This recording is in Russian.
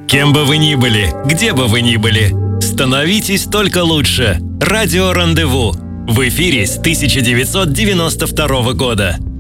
Кем бы вы ни были, где бы вы ни были, становитесь только лучше. Радио «Рандеву» в эфире с 1992 года.